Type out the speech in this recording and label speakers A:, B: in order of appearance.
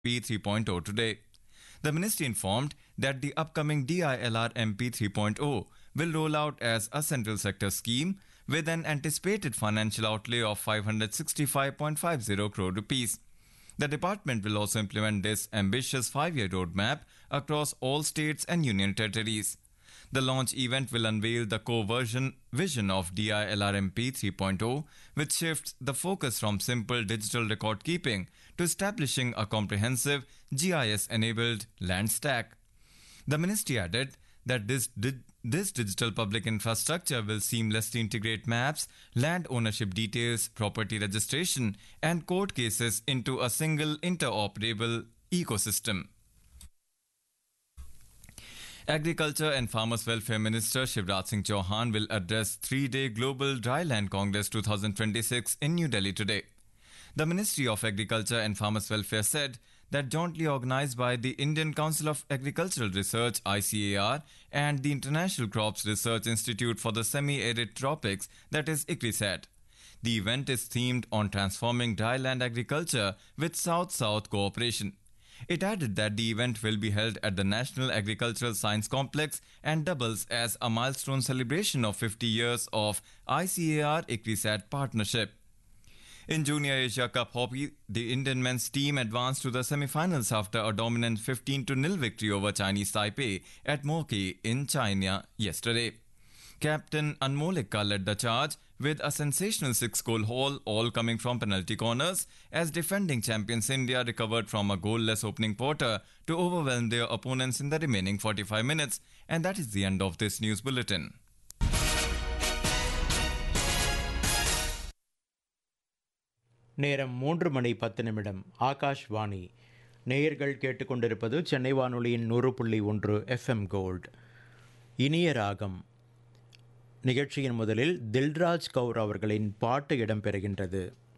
A: MP 3.0 today. The ministry informed that the upcoming DILR MP 3.0 will roll out as a central sector scheme with an anticipated financial outlay of 565.50 crore rupees. The department will also implement this ambitious 5-year roadmap across all states and union territories. The launch event will unveil the vision of DILRMP 3.0, which shifts the focus from simple digital record keeping to establishing a comprehensive GIS-enabled land stack. The ministry added that this digital public infrastructure will seamlessly integrate maps, land ownership details, property registration, and court cases into a single interoperable ecosystem. Agriculture and Farmers Welfare Minister Shivraj Singh Chauhan will address 3-day Global Dryland Congress 2026 in New Delhi today. The Ministry of Agriculture and Farmers Welfare said that jointly organized by the Indian Council of Agricultural Research ICAR and the International Crops Research Institute for the Semi-Arid Tropics, that is ICRISAT. The event is themed on transforming dryland agriculture with South-South cooperation. It added that the event will be held at the National Agricultural Science Complex and doubles as a milestone celebration of 50 years of ICAR-ICRISAT partnership. In Junior Asia Cup hockey, the Indian men's team advanced to the semi-finals after a dominant 15-0 victory over Chinese Taipei at Moki in China yesterday. Captain Anmol Ekka led the charge with a sensational 6-goal haul, all coming from penalty corners, as defending champions India recovered from a goalless opening quarter to overwhelm their opponents in the remaining 45 minutes. And that is the end of this news bulletin.
B: நேரம் 3:10 ஆகாஷ்வாணி. நேயர்கள் கேட்டுக்கொண்டிருப்பது சென்னை வானொலியின் 100.1 FM gold. இனிய ராகம் நிகழ்ச்சியின் முதலில் தில்ராஜ் கவுர் அவர்களின் பாட்டு இடம்பெறுகின்றது.